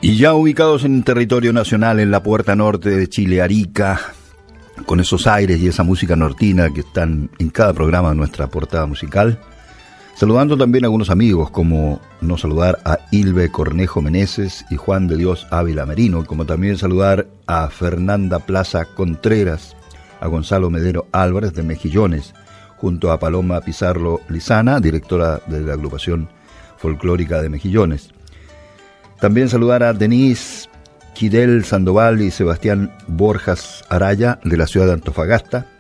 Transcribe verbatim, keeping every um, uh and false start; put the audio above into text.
Y ya ubicados en territorio nacional, en la puerta norte de Chile, Arica, con esos aires y esa música nortina que están en cada programa de nuestra portada musical, saludando también a algunos amigos, como no saludar a Ilve Cornejo Meneses y Juan de Dios Ávila Merino, como también saludar a Fernanda Plaza Contreras, a Gonzalo Medero Álvarez de Mejillones, junto a Paloma Pizarro Lizana, directora de la agrupación folclórica de Mejillones. También saludar a Denise Quidel Sandoval y Sebastián Borjas Araya, de la ciudad de Antofagasta,